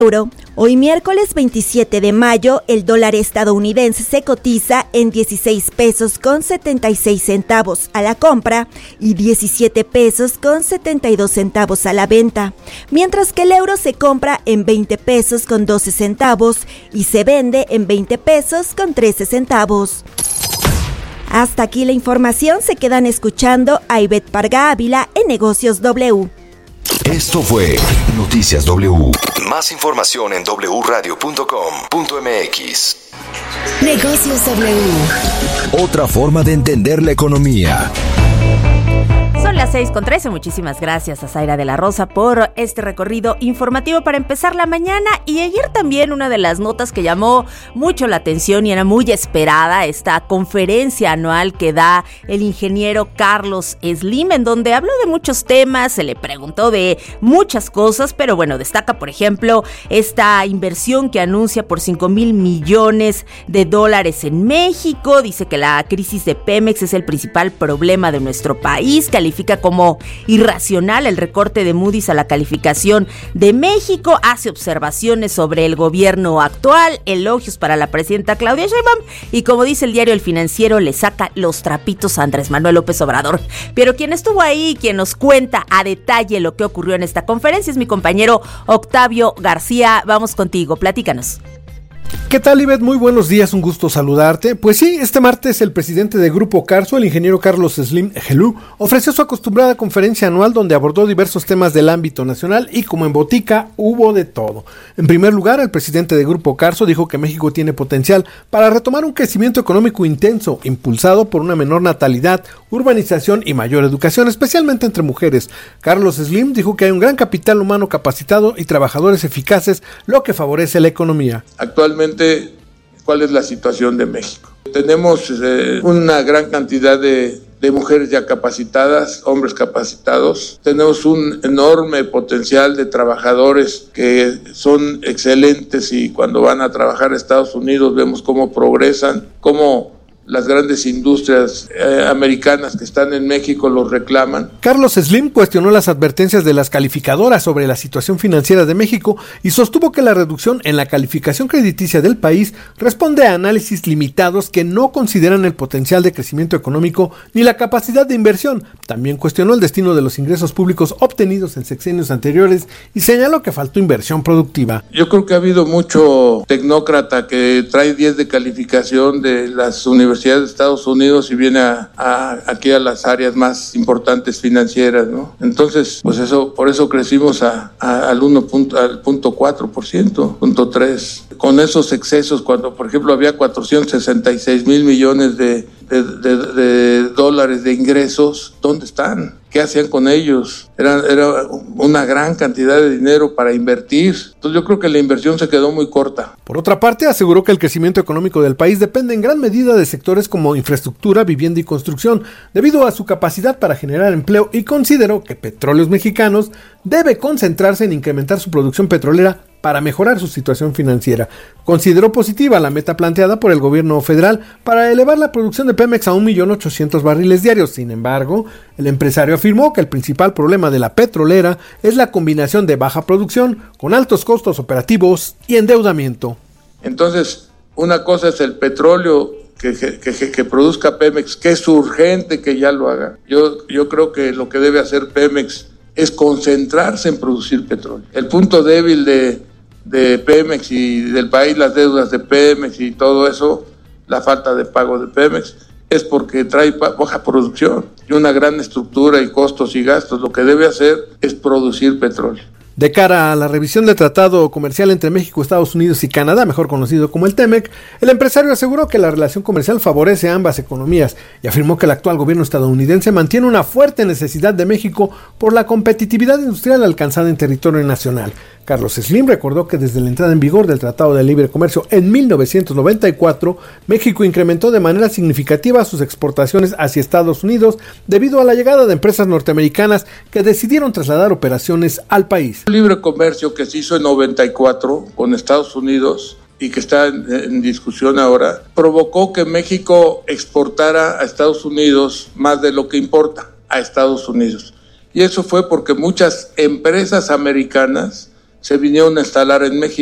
Hoy miércoles 27 de mayo, el dólar estadounidense se cotiza en 16 pesos con 76 centavos a la compra y 17 pesos con 72 centavos a la venta, mientras que el euro se compra en 20 pesos con 12 centavos y se vende en 20 pesos con 13 centavos. Hasta aquí la información, se quedan escuchando a Ivette Parga Ávila en Negocios W. Esto fue Noticias W. Más información en wradio.com.mx. Negocios W. Otra forma de entender la economía. Son las 6:13. Muchísimas gracias a Zaira de la Rosa por este recorrido informativo para empezar la mañana. Y ayer también una de las notas que llamó mucho la atención y era muy esperada, esta conferencia anual que da el ingeniero Carlos Slim, en donde habló de muchos temas, se le preguntó de muchas cosas, pero bueno, destaca por ejemplo esta inversión que anuncia por $5,000 millones en México. Dice que la crisis de Pemex es el principal problema de nuestro país, califica como irracional el recorte de Moody's a la calificación de México, hace observaciones sobre el gobierno actual, elogios para la presidenta Claudia Sheinbaum y, como dice el diario El Financiero, le saca los trapitos a Andrés Manuel López Obrador. Pero quien estuvo ahí, quien nos cuenta a detalle lo que ocurrió en esta conferencia es mi compañero Octavio García. Vamos contigo, platícanos. ¿Qué tal, Ivette? Muy buenos días, un gusto saludarte. Pues sí, este martes el presidente de Grupo Carso, el ingeniero Carlos Slim Helú, ofreció su acostumbrada conferencia anual donde abordó diversos temas del ámbito nacional y, como en botica, hubo de todo. En primer lugar, el presidente de Grupo Carso dijo que México tiene potencial para retomar un crecimiento económico intenso, impulsado por una menor natalidad, urbanización y mayor educación, especialmente entre mujeres. Carlos Slim dijo que hay un gran capital humano capacitado y trabajadores eficaces, lo que favorece la economía. Actualmente, ¿cuál es la situación de México? Tenemos una gran cantidad de mujeres ya capacitadas, hombres capacitados. Tenemos un enorme potencial de trabajadores que son excelentes y cuando van a trabajar a Estados Unidos vemos cómo progresan, cómo las grandes industrias americanas que están en México los reclaman. Carlos Slim cuestionó las advertencias de las calificadoras sobre la situación financiera de México y sostuvo que la reducción en la calificación crediticia del país responde a análisis limitados que no consideran el potencial de crecimiento económico ni la capacidad de inversión. También cuestionó el destino de los ingresos públicos obtenidos en sexenios anteriores y señaló que faltó inversión productiva. Yo creo que ha habido mucho tecnócrata que trae 10 de calificación de las universidades de Estados Unidos y viene aquí a las áreas más importantes financieras, ¿no? Entonces, pues por eso crecimos al 0.4%, 0.3%. Con esos excesos, cuando por ejemplo había 466,000 millones de dólares de ingresos, ¿dónde están? ¿Qué hacían con ellos? Era una gran cantidad de dinero para invertir. Entonces yo creo que la inversión se quedó muy corta. Por otra parte, aseguró que el crecimiento económico del país depende en gran medida de sectores como infraestructura, vivienda y construcción, debido a su capacidad para generar empleo, y consideró que Petróleos Mexicanos debe concentrarse en incrementar su producción petrolera para mejorar su situación financiera. Consideró positiva la meta planteada por el gobierno federal para elevar la producción de Pemex a 1,800,000 barriles diarios. Sin embargo, el empresario afirmó que el principal problema de la petrolera es la combinación de baja producción con altos costos operativos y endeudamiento. Entonces, una cosa es el petróleo que produzca Pemex, que es urgente que ya lo haga. Yo creo que lo que debe hacer Pemex es concentrarse en producir petróleo. El punto débil de Pemex y del país, las deudas de Pemex y todo eso, la falta de pago de Pemex, es porque trae baja producción y una gran estructura y costos y gastos. Lo que debe hacer es producir petróleo. De cara a la revisión del tratado comercial entre México, Estados Unidos y Canadá, mejor conocido como el TEMEC, el empresario aseguró que la relación comercial favorece a ambas economías y afirmó que el actual gobierno estadounidense mantiene una fuerte necesidad de México por la competitividad industrial alcanzada en territorio nacional. Carlos Slim recordó que desde la entrada en vigor del Tratado de Libre Comercio en 1994, México incrementó de manera significativa sus exportaciones hacia Estados Unidos debido a la llegada de empresas norteamericanas que decidieron trasladar operaciones al país. El libre comercio que se hizo en 94 con Estados Unidos y que está en discusión ahora, provocó que México exportara a Estados Unidos más de lo que importa a Estados Unidos. Y eso fue porque muchas empresas americanas se vinieron a instalar en México.